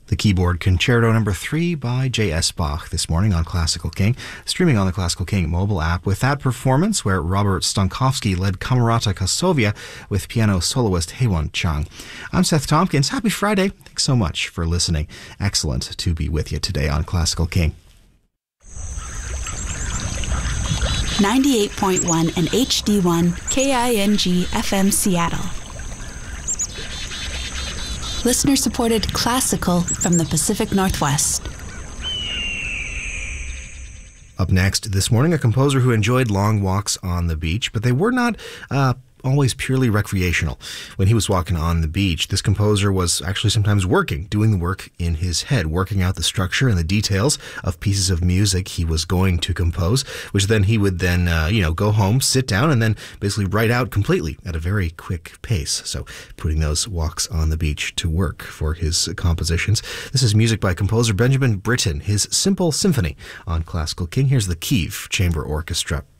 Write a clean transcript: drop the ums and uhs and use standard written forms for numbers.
The Keyboard Concerto No. 3 by J.S. Bach this morning on Classical King, streaming on the Classical King mobile app with that performance where Robert Stankovsky led Camerata Kosovia with piano soloist Haewon Chung. I'm Seth Tompkins. Happy Friday. Thanks so much for listening. Excellent to be with you today on Classical King. 98.1 and HD1 KING FM Seattle. Listener-supported classical from the Pacific Northwest. Up next this morning, a composer who enjoyed long walks on the beach, but they were not always purely recreational. When he was walking on the beach, this composer was actually sometimes doing the work in his head, working out the structure and the details of pieces of music he was going to compose, which then he would then, go home, sit down, and then basically write out completely at a very quick pace. So putting those walks on the beach to work for his compositions. This is music by composer Benjamin Britten, his Simple Symphony on Classical King. Here's the Kiev Chamber Orchestra.